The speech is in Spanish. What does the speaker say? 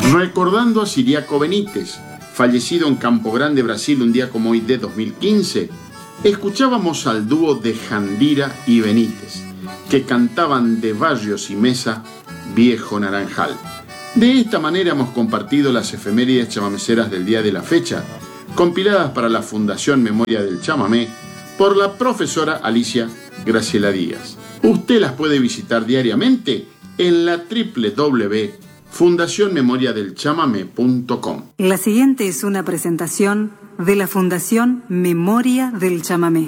Recordando a Ciriaco Benítez, fallecido en Campo Grande, Brasil, un día como hoy de 2015, escuchábamos al dúo de Jandira y Benítez, que cantaban de Barrios y Mesa, Viejo Naranjal. De esta manera hemos compartido las efemérides chamameceras del día de la fecha, compiladas para la Fundación Memoria del Chamamé por la profesora Alicia Graciela Díaz. Usted las puede visitar diariamente en la www.fundacionmemoriadelchamamé.com. La siguiente es una presentación de la Fundación Memoria del Chamamé.